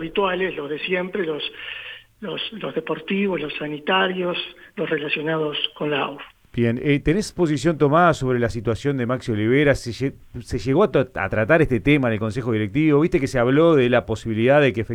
habituales, los de siempre, los deportivos, los sanitarios, los relacionados con la AUF. Bien, ¿tenés posición tomada sobre la situación de Maxi Olivera? ¿Se llegó a tratar este tema en el Consejo Directivo? ¿Viste que se habló de la posibilidad de que efectivamente